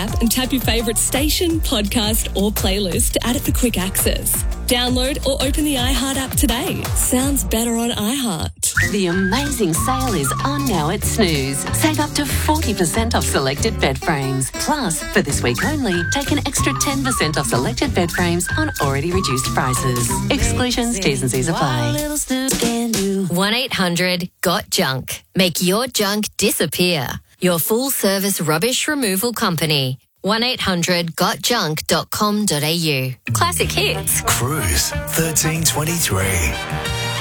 app and tap your favourite station, podcast or playlist to add it for quick access. Download or open the iHeart app today. Sounds better on iHeart. The amazing sale is on now at Snooze. Save up to 40% off selected bed frames. Plus, for this week only, take an extra 10% off selected bed frames on already reduced prices. Exclusions, T's and C's apply. 1-800-GOT-JUNK. Make your junk disappear. Your full-service rubbish removal company. 1-800-GOTJUNK.com.au. Classic hits. Cruise 1323.